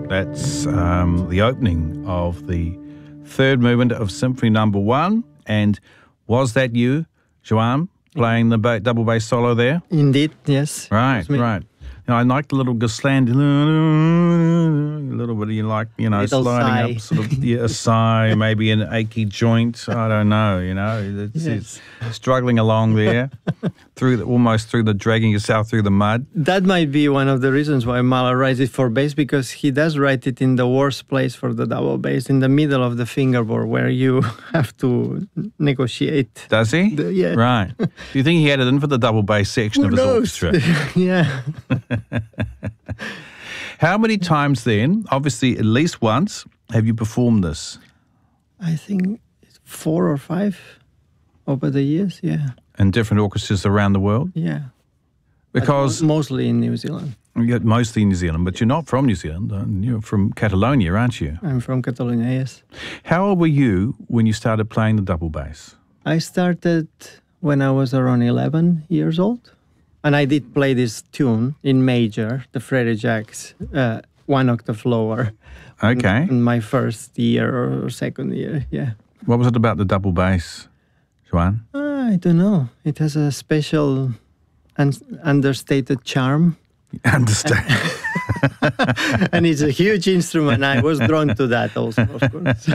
That's the opening of the third movement of Symphony Number 1. And was that you, Joan, playing the double bass solo there? Indeed, yes. Right. Now, I like the little Gislander, a little bit, little sliding sigh. up, sort of a sigh, maybe an achy joint. I don't know, it's struggling along there, almost dragging yourself through the mud. That might be one of the reasons why Mahler writes it for bass, because he does write it in the worst place for the double bass, in the middle of the fingerboard, where you have to negotiate. Does he? Yeah. Right. Do you think he had it in for the double bass section of his orchestra? Yeah. How many times then, obviously at least once, have you performed this? I think 4 or 5 over the years, yeah. In different orchestras around the world? Yeah. Because mostly in New Zealand. You're mostly in New Zealand, but you're not from New Zealand. You're from Catalonia, aren't you? I'm from Catalonia, yes. How old were you when you started playing the double bass? I started when I was around 11 years old. And I did play this tune in major, the Freddie Jacks, 1 octave lower. Okay. In my first year or second year, yeah. What was it about the double bass, Joan? I don't know. It has a special understated charm. Understand. And it's a huge instrument. I was drawn to that also, of course.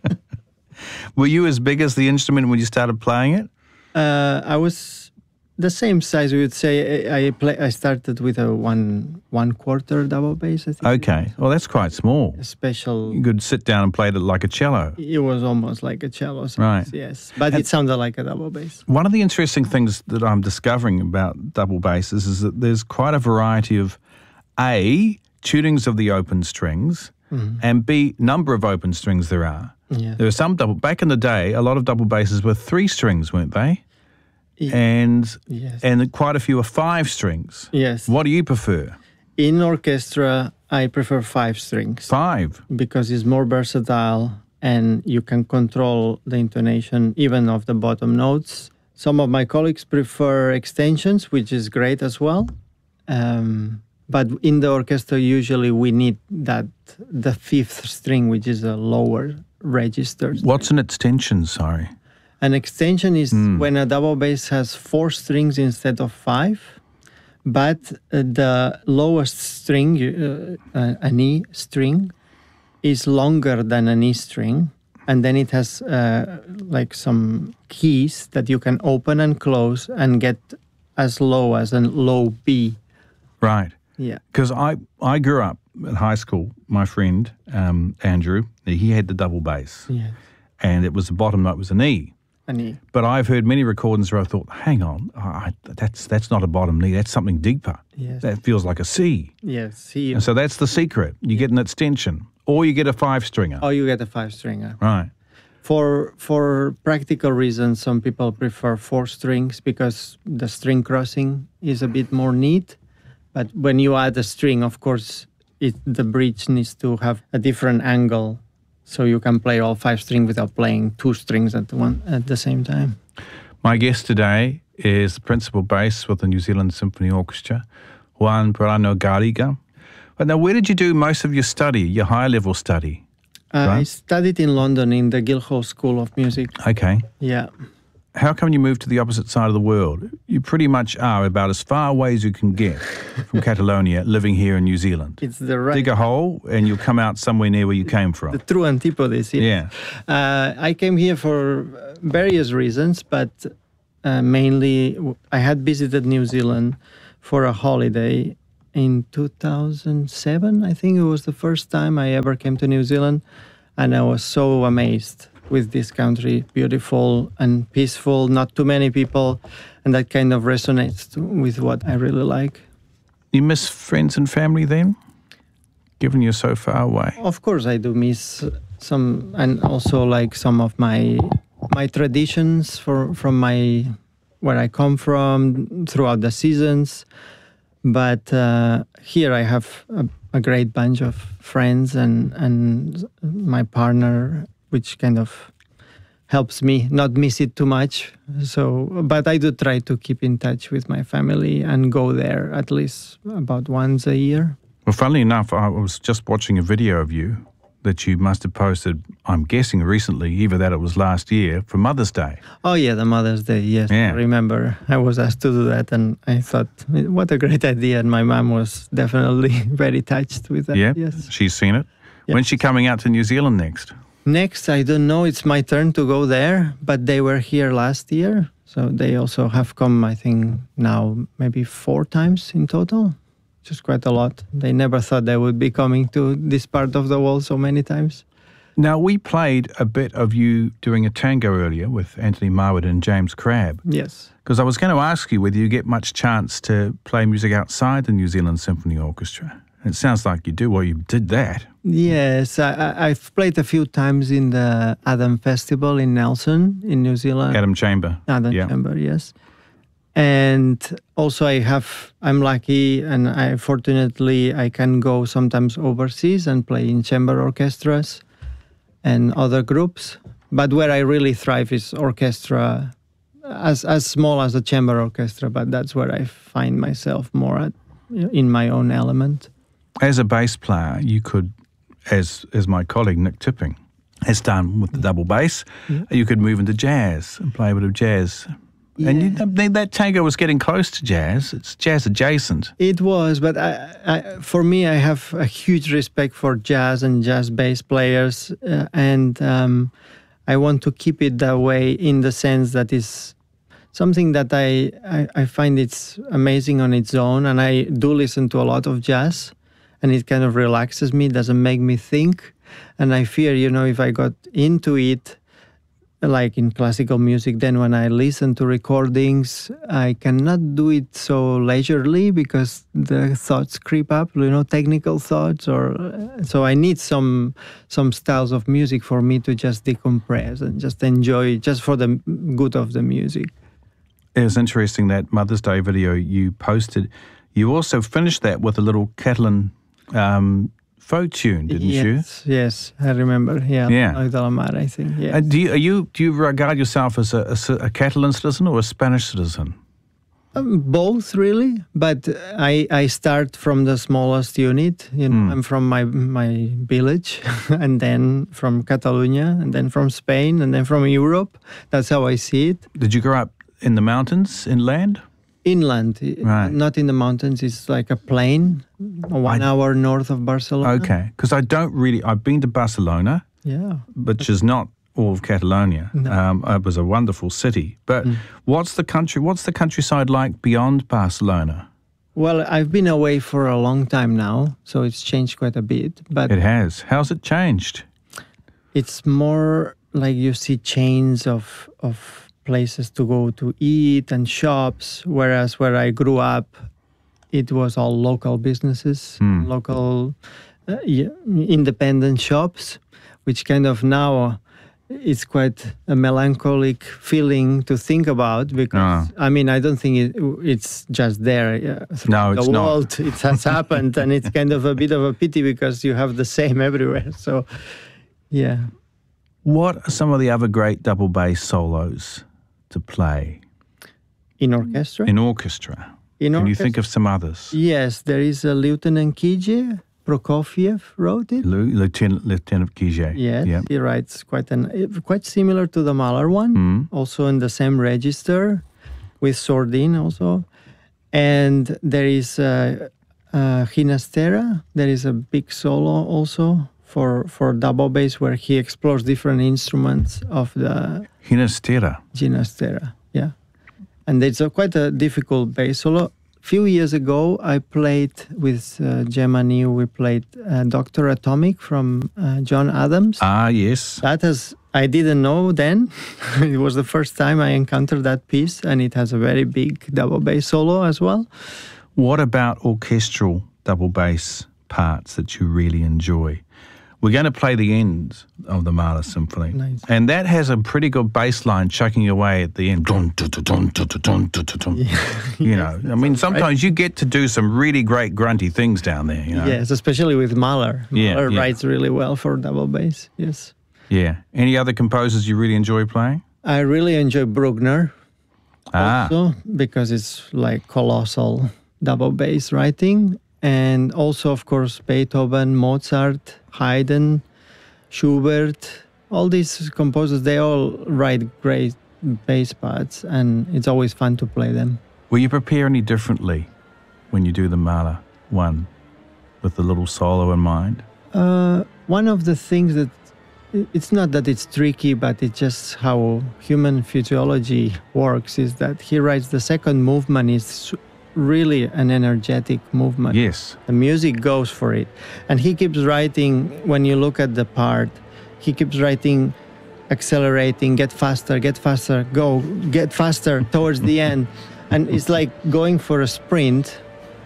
Were you as big as the instrument when you started playing it? I was the same size, we would say. I started with a one quarter double bass, I think. Okay. Well, that's quite small. A special. You could sit down and play it like a cello. It was almost like a cello size, right. Yes. But it sounded like a double bass. One of the interesting things that I'm discovering about double basses is that there's quite a variety of A, tunings of the open strings, and B, number of open strings there are. Yeah. There were some back in the day, a lot of double basses were 3 strings, weren't they? And quite a few are 5 strings. Yes. What do you prefer? In orchestra, I prefer 5 strings. 5? Because it's more versatile and you can control the intonation even of the bottom notes. Some of my colleagues prefer extensions, which is great as well. But in the orchestra, usually we need the 5th string, which is a lower register. What's an extension, sorry? An extension is when a double bass has 4 strings instead of 5, but the lowest string, an E string, is longer than an E string, and then it has like some keys that you can open and close and get as low as a low B. Right. Yeah. Because I grew up at high school, my friend Andrew, he had the double bass. Yes. And it was the bottom note was an E. An E. But I've heard many recordings where I thought, hang on, that's not a bottom E, that's something deeper. Yes. That feels like a C. Yes, C. And so that's the secret. You get an extension, or you get a 5-stringer. Or you get a 5-stringer. Right. For practical reasons, some people prefer 4 strings because the string crossing is a bit more neat. But when you add a string, of course, the bridge needs to have a different angle, so you can play all 5 strings without playing 2 strings at the same time. My guest today is the principal bass with the New Zealand Symphony Orchestra, Juan Perano Garriga. But now, where did you do most of your study, your high-level study? I studied in London in the Guildhall School of Music. Okay. Yeah. How come you moved to the opposite side of the world? You pretty much are about as far away as you can get from Catalonia, living here in New Zealand. It's the right... Dig a hole and you'll come out somewhere near where you came from. The true antipodes, yes. Yeah. I came here for various reasons, but mainly I had visited New Zealand for a holiday in 2007. I think it was the first time I ever came to New Zealand, and I was so amazed with this country, beautiful and peaceful, not too many people, and that kind of resonates with what I really like. You miss friends and family then, given you're so far away? Of course I do miss some, and also like some of my traditions from where I come from throughout the seasons. But here I have a great bunch of friends and my partner, which kind of helps me not miss it too much. So, but I do try to keep in touch with my family and go there at least about once a year. Well, funnily enough, I was just watching a video of you that you must have posted, I'm guessing recently, either that or it was last year, for Mother's Day. Oh, yeah, the Mother's Day, yes. Yeah. I remember I was asked to do that, and I thought, what a great idea. And my mom was definitely very touched with that. Yeah, Yes. she's seen it. Yes. When's she coming out to New Zealand next? Next, I don't know. It's my turn to go there, but they were here last year. So they also have come, I think, now maybe 4 times in total. Just quite a lot. They never thought they would be coming to this part of the world so many times. Now, we played a bit of you doing a tango earlier with Anthony Marwood and James Crabb. Yes. Because I was going to ask you whether you get much chance to play music outside the New Zealand Symphony Orchestra. It sounds like you do. Well, you did that. Yes, I've played a few times in the Adam Festival in Nelson, in New Zealand. Adam Chamber. Adam Chamber, yes. And also I'm lucky and fortunately I can go sometimes overseas and play in chamber orchestras and other groups. But where I really thrive is orchestra, as small as a chamber orchestra, but that's where I find myself more in my own element. As a bass player, you could, as my colleague Nick Tipping has done with the double bass, you could move into jazz and play a bit of jazz. Yeah. And that tango was getting close to jazz. It's jazz adjacent. It was, but for me, I have a huge respect for jazz and jazz bass players, and I want to keep it that way in the sense that is something that I find it's amazing on its own, and I do listen to a lot of jazz, and it kind of relaxes me, doesn't make me think, and I fear, if I got into it, like in classical music, then when I listen to recordings, I cannot do it so leisurely because the thoughts creep up, technical thoughts, so I need some styles of music for me to just decompress and just enjoy, just for the good of the music. It was interesting, that Mother's Day video you posted. You also finished that with a little Catalan folk tune, didn't you? Yes, I remember. Yeah. Noite de la Mar, I think. Yes. Do you regard yourself as a Catalan citizen or a Spanish citizen? Both, really. But I start from the smallest unit. I'm from my village, and then from Catalonia, and then from Spain, and then from Europe. That's how I see it. Did you grow up in the mountains, inland? Inland, right. Not in the mountains. It's like a plain, 1 hour north of Barcelona. Okay, because I've been to Barcelona, which is not all of Catalonia. No. It was a wonderful city. But what's the countryside like beyond Barcelona? Well, I've been away for a long time now, so it's changed quite a bit. But it has. How's it changed? It's more like you see chains of places to go to eat and shops, whereas where I grew up, it was all local businesses, local independent shops, which kind of now it's quite a melancholic feeling to think about because, I don't think it's just there throughout the world. Not. It has happened, and it's kind of a bit of a pity because you have the same everywhere. So, yeah. What are some of the other great double bass solos to play? In orchestra? In orchestra. Can you think of some others? Yes, there is a Lieutenant Kije. Prokofiev wrote it. Lieutenant Kije. Yes, he writes quite similar to the Mahler one. Also in the same register, with Sordin also. And there is Ginastera. There is a big solo also for double bass where he explores different instruments of the Ginastera, yeah. And it's quite a difficult bass solo. Few years ago, I played with Gemma New. We played Dr. Atomic from John Adams. Ah, yes. I didn't know then. It was the first time I encountered that piece, and it has a very big double bass solo as well. What about orchestral double bass parts that you really enjoy? We're going to play the end of the Mahler Symphony. Nice. And that has a pretty good bass line chucking away at the end. Sometimes you get to do some really great grunty things down there. Yes, especially with Mahler. Mahler writes really well for double bass, yes. Yeah. Any other composers you really enjoy playing? I really enjoy Bruckner also because it's like colossal double bass writing. And also, of course, Beethoven, Mozart, Haydn, Schubert, all these composers, they all write great bass parts, and it's always fun to play them. Will you prepare any differently when you do the Mahler one with the little solo in mind? One of the things that, it's not that it's tricky, but it's just how human physiology works, is that he writes the second movement is really an energetic movement. Yes. The music goes for it. And he keeps writing, when you look at the part, he keeps writing, accelerating, get faster, go, get faster towards the end. And it's like going for a sprint.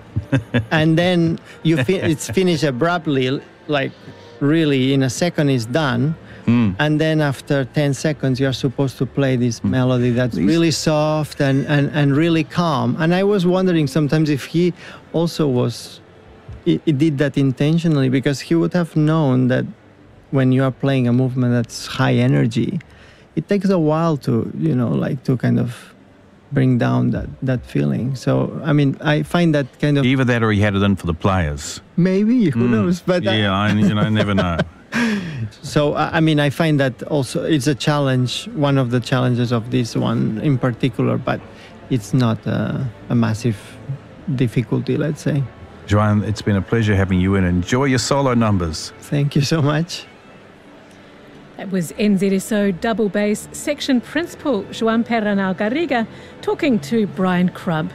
And then it's finished abruptly, like really in a second it's done. And then after 10 seconds, you're supposed to play this melody that's really soft and really calm. And I was wondering sometimes if he also he did that intentionally, because he would have known that when you are playing a movement that's high energy, it takes a while to, to kind of bring down that feeling. So, I mean, I find that kind of... Either that or he had it in for the players. Maybe, who knows? But yeah, I never know. So, I mean, I find that also it's a challenge, one of the challenges of this one in particular, but it's not a massive difficulty, let's say. Joan, it's been a pleasure having you in. Enjoy your solo numbers. Thank you so much. That was NZSO double bass section principal Joan Perenal Garriga talking to Brian Crubb.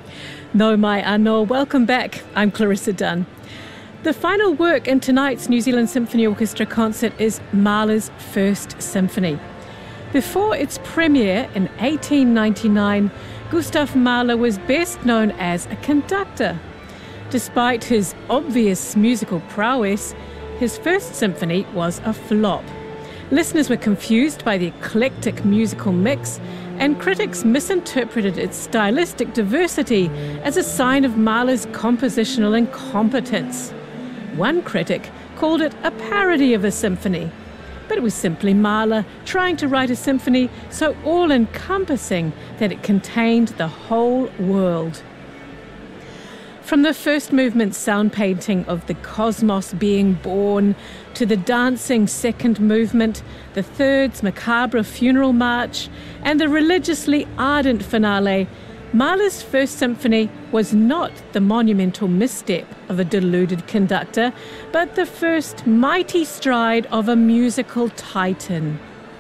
No mai anō, welcome back. I'm Clarissa Dunn. The final work in tonight's New Zealand Symphony Orchestra concert is Mahler's First Symphony. Before its premiere in 1899, Gustav Mahler was best known as a conductor. Despite his obvious musical prowess, his first symphony was a flop. Listeners were confused by the eclectic musical mix, and critics misinterpreted its stylistic diversity as a sign of Mahler's compositional incompetence. One critic called it a parody of a symphony, but it was simply Mahler trying to write a symphony so all-encompassing that it contained the whole world. From the first movement's sound painting of the cosmos being born, to the dancing second movement, the third's macabre funeral march, and the religiously ardent finale, Mahler's First Symphony was not the monumental misstep of a deluded conductor, but the first mighty stride of a musical titan.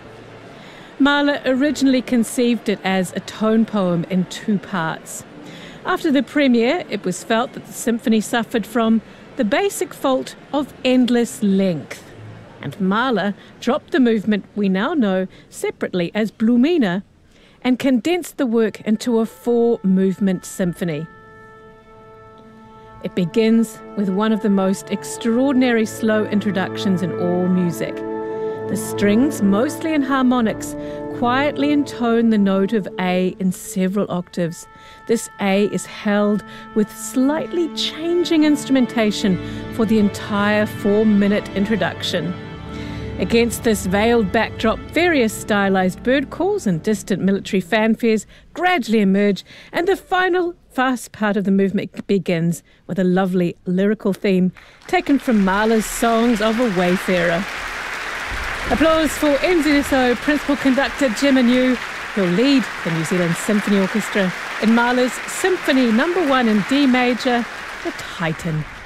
Mahler originally conceived it as a tone poem in 2 parts. After the premiere, it was felt that the symphony suffered from the basic fault of endless length, and Mahler dropped the movement we now know separately as Blumina and condensed the work into a 4-movement symphony. It begins with one of the most extraordinary slow introductions in all music. The strings, mostly in harmonics, quietly intone the note of A in several octaves. This A is held with slightly changing instrumentation for the entire 4-minute introduction. Against this veiled backdrop, various stylized bird calls and distant military fanfares gradually emerge, and the final fast part of the movement begins with a lovely lyrical theme taken from Mahler's Songs of a Wayfarer. Applause for NZSO Principal Conductor Jim Anu, who'll lead the New Zealand Symphony Orchestra in Mahler's Symphony No. 1 in D major, The Titan.